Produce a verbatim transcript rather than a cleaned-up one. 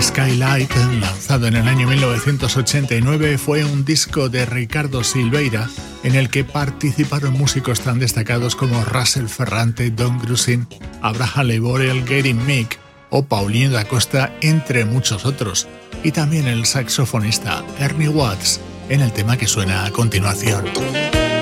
Skylight, lanzado en el año mil novecientos ochenta y nueve, fue un disco de Ricardo Silveira en el que participaron músicos tan destacados como Russell Ferrante, Don Grusin, Abraham Leiboriel, Gary Meek o Paulinho da Costa, entre muchos otros, y también el saxofonista Ernie Watts en el tema que suena a continuación.